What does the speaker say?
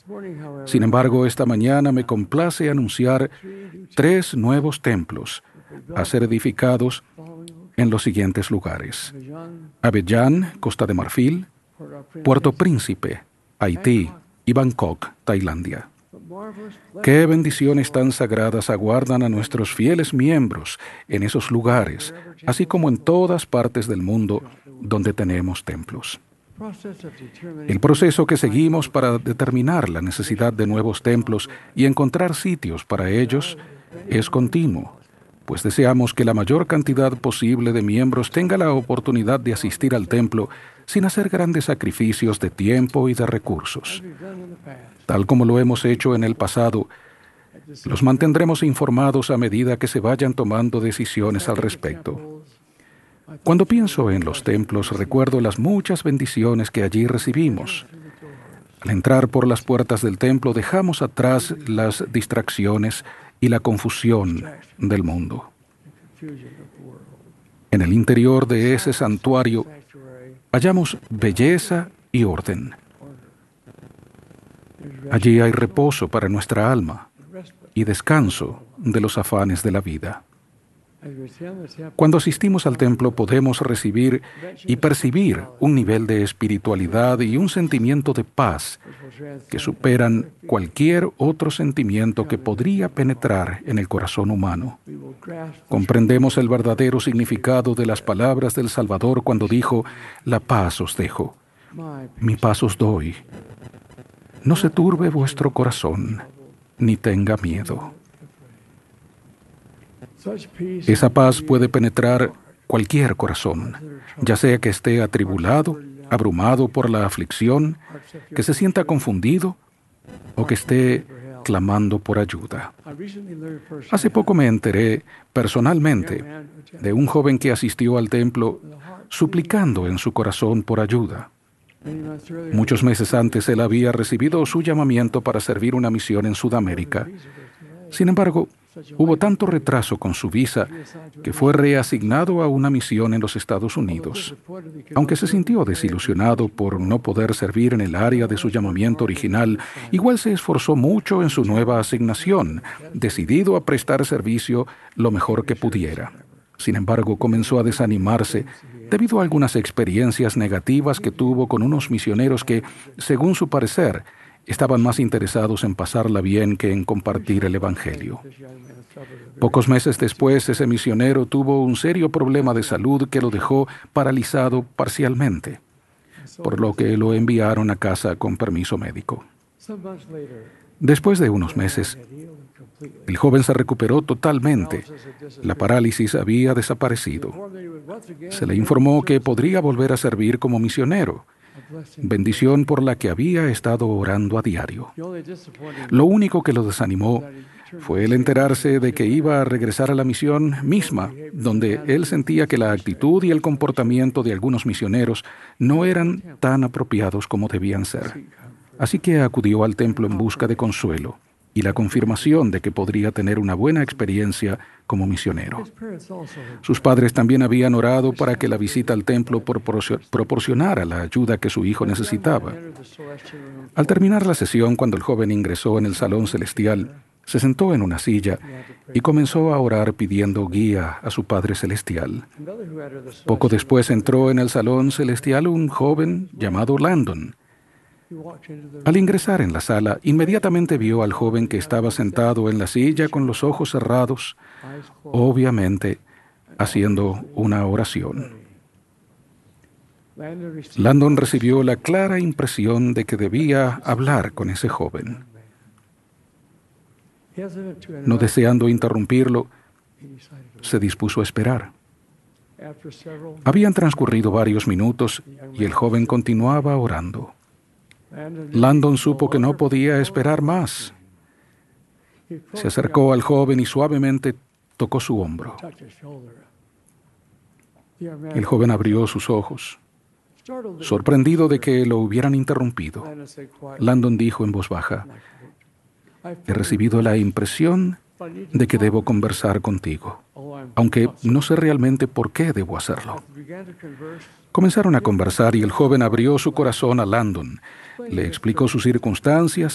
Sin embargo, esta mañana me complace anunciar 3 nuevos templos a ser edificados en los siguientes lugares: Abiyán, Costa de Marfil; Puerto Príncipe, Haití; y Bangkok, Tailandia. Qué bendiciones tan sagradas aguardan a nuestros fieles miembros en esos lugares, así como en todas partes del mundo donde tenemos templos. El proceso que seguimos para determinar la necesidad de nuevos templos y encontrar sitios para ellos es continuo, pues deseamos que la mayor cantidad posible de miembros tenga la oportunidad de asistir al templo sin hacer grandes sacrificios de tiempo y de recursos. Tal como lo hemos hecho en el pasado, los mantendremos informados a medida que se vayan tomando decisiones al respecto. Cuando pienso en los templos, recuerdo las muchas bendiciones que allí recibimos. Al entrar por las puertas del templo, dejamos atrás las distracciones y la confusión del mundo. En el interior de ese santuario hallamos belleza y orden. Allí hay reposo para nuestra alma y descanso de los afanes de la vida. Cuando asistimos al templo podemos recibir y percibir un nivel de espiritualidad y un sentimiento de paz que superan cualquier otro sentimiento que podría penetrar en el corazón humano. Comprendemos el verdadero significado de las palabras del Salvador cuando dijo: «La paz os dejo, mi paz os doy. No se turbe vuestro corazón, ni tenga miedo». Esa paz puede penetrar cualquier corazón, ya sea que esté atribulado, abrumado por la aflicción, que se sienta confundido o que esté clamando por ayuda. Hace poco me enteré personalmente de un joven que asistió al templo suplicando en su corazón por ayuda. Muchos meses antes él había recibido su llamamiento para servir una misión en Sudamérica. Sin embargo, hubo tanto retraso con su visa que fue reasignado a una misión en los Estados Unidos. Aunque se sintió desilusionado por no poder servir en el área de su llamamiento original, igual se esforzó mucho en su nueva asignación, decidido a prestar servicio lo mejor que pudiera. Sin embargo, comenzó a desanimarse debido a algunas experiencias negativas que tuvo con unos misioneros que, según su parecer, estaban más interesados en pasarla bien que en compartir el Evangelio. Pocos meses después, ese misionero tuvo un serio problema de salud que lo dejó paralizado parcialmente, por lo que lo enviaron a casa con permiso médico. Después de unos meses, el joven se recuperó totalmente. La parálisis había desaparecido. Se le informó que podría volver a servir como misionero, bendición por la que había estado orando a diario. Lo único que lo desanimó fue el enterarse de que iba a regresar a la misión misma, donde él sentía que la actitud y el comportamiento de algunos misioneros no eran tan apropiados como debían ser. Así que acudió al templo en busca de consuelo y la confirmación de que podría tener una buena experiencia como misionero. Sus padres también habían orado para que la visita al templo proporcionara la ayuda que su hijo necesitaba. Al terminar la sesión, cuando el joven ingresó en el salón celestial, se sentó en una silla y comenzó a orar pidiendo guía a su Padre Celestial. Poco después entró en el salón celestial un joven llamado Landon. Al ingresar en la sala, inmediatamente vio al joven que estaba sentado en la silla con los ojos cerrados, obviamente haciendo una oración. Landon recibió la clara impresión de que debía hablar con ese joven. No deseando interrumpirlo, se dispuso a esperar. Habían transcurrido varios minutos y el joven continuaba orando. Landon supo que no podía esperar más. Se acercó al joven y suavemente tocó su hombro. El joven abrió sus ojos, sorprendido de que lo hubieran interrumpido. Landon dijo en voz baja: «He recibido la impresión de que debo conversar contigo, aunque no sé realmente por qué debo hacerlo». Comenzaron a conversar y el joven abrió su corazón a Landon. Le explicó sus circunstancias